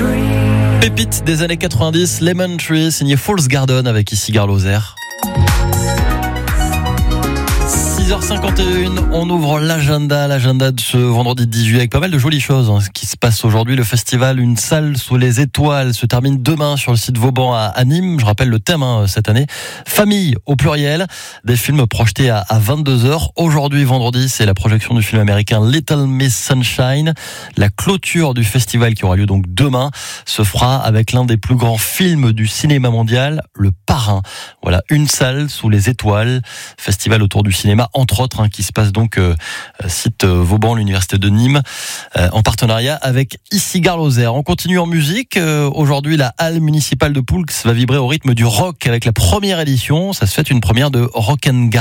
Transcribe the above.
Pépite des années 90, Lemon Tree, signé Falls Garden avec ici Garloser. 6h51, on ouvre l'agenda de ce vendredi 18 avec pas mal de jolies choses qui se passent aujourd'hui. Le festival Une salle sous les étoiles se termine demain sur le site Vauban à Nîmes. Je rappelle le thème cette année, famille au pluriel, des films projetés à 22h. Aujourd'hui, vendredi, c'est la projection du film américain Little Miss Sunshine. La clôture du festival qui aura lieu donc demain se fera avec l'un des plus grands films du cinéma mondial, Le Parrain. Voilà, Une salle sous les étoiles, festival autour du cinéma entre autres, qui se passe donc site Vauban, l'université de Nîmes, en partenariat avec ici Garloser. On continue en musique. Aujourd'hui, la halle municipale de Poulx va vibrer au rythme du rock avec la première édition. Ça se fait une première de Rock and